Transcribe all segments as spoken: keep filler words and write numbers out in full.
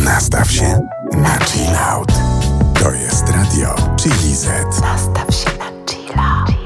Nastaw się na chill out. To jest radio Chili Z. Nastaw się na chill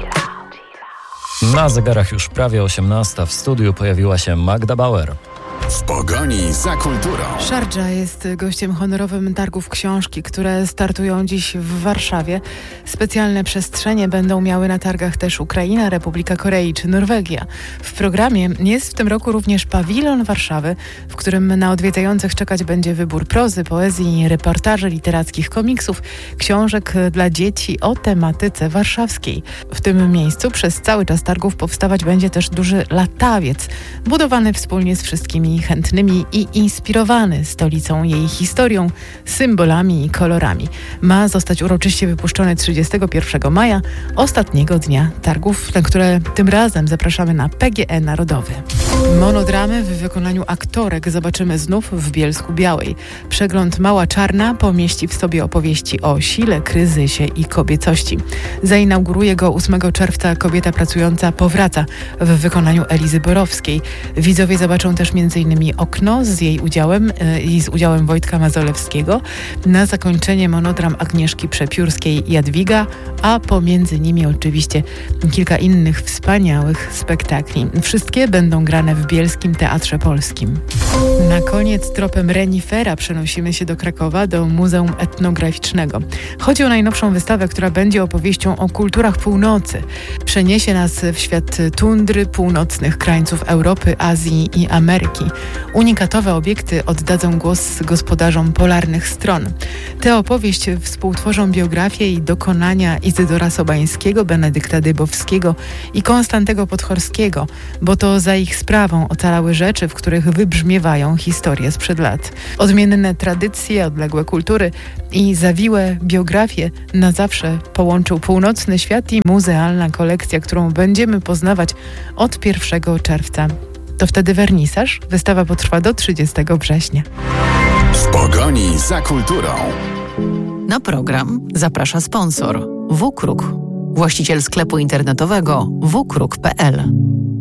out. Na zegarach już prawie osiemnasta. W studiu pojawiła się Magda Bauer. W pogoni za kulturą. Szardża jest gościem honorowym targów książki, które startują dziś w Warszawie. Specjalne przestrzenie będą miały na targach też Ukraina, Republika Korei czy Norwegia. W programie jest w tym roku również pawilon Warszawy, w którym na odwiedzających czekać będzie wybór prozy, poezji, reportaży literackich, komiksów, książek dla dzieci o tematyce warszawskiej. W tym miejscu przez cały czas targów powstawać będzie też duży latawiec, budowany wspólnie z wszystkimi chętnymi i inspirowany stolicą, jej historią, symbolami i kolorami. Ma zostać uroczyście wypuszczony trzydziestego pierwszego maja, ostatniego dnia targów, na które tym razem zapraszamy na P G E Narodowy. Monodramy w wykonaniu aktorek zobaczymy znów w Bielsku Białej. Przegląd Mała Czarna pomieści w sobie opowieści o sile, kryzysie i kobiecości. Zainauguruje go ósmego czerwca Kobieta pracująca powraca w wykonaniu Elizy Borowskiej. Widzowie zobaczą też m.in. Okno z jej udziałem yy, i z udziałem Wojtka Mazolewskiego. Na zakończenie monodram Agnieszki Przepiórskiej Jadwiga, a pomiędzy nimi oczywiście kilka innych wspaniałych spektakli. Wszystkie będą grane w Bielskim Teatrze Polskim. Na koniec tropem renifera przenosimy się do Krakowa, do Muzeum Etnograficznego. Chodzi o najnowszą wystawę, która będzie opowieścią o kulturach północy. Przeniesie nas w świat tundry, północnych krańców Europy, Azji i Ameryki. Unikatowe obiekty oddadzą głos gospodarzom polarnych stron. Tę opowieść współtworzą biografie i dokonania Izydora Sobańskiego, Benedykta Dybowskiego i Konstantego Podchorskiego, bo to za ich sprawą ocalały rzeczy, w których wybrzmiewają historie sprzed lat. Odmienne tradycje, odległe kultury i zawiłe biografie na zawsze połączył północny świat i muzealna kolekcja, którą będziemy poznawać od pierwszego czerwca. To wtedy wernisaż. Wystawa potrwa do trzydziestego września. W pogoni za kulturą. Na program zaprasza sponsor WKRUK, właściciel sklepu internetowego w kruk kropka p l.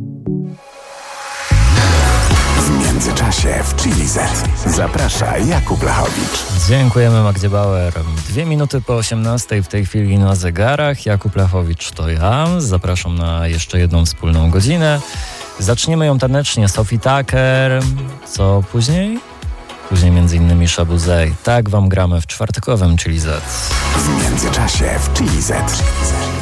W międzyczasie w Chili Z zaprasza Jakub Lechowicz. Dziękujemy Magdzie Bauer. Dwie minuty po osiemnastej w tej chwili na zegarach. Jakub Lechowicz to ja. Zapraszam na jeszcze jedną wspólną godzinę. Zaczniemy ją tanecznie. Sophie Tucker. Co później? Później między innymi Shabu Zey. Tak wam gramy w czwartkowym Chili Z. W międzyczasie w Chili Z.